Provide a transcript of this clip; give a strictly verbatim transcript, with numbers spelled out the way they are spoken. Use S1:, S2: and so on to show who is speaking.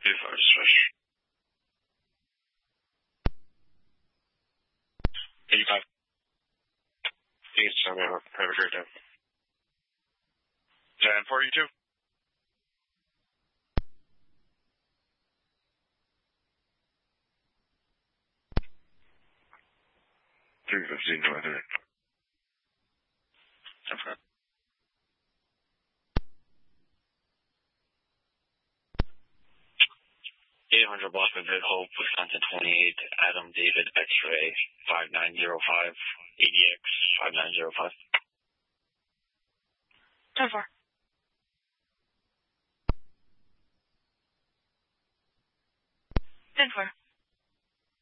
S1: Two five switch. eighty-five. Thanks, I'm going to have a great day. ten forty-two. three fifteen weather. Okay. eight hundred Boston Mid Hope, Wisconsin twenty-eight, Adam David X-ray, five nine zero five, A D X, five nine zero five.
S2: ten four. ten four.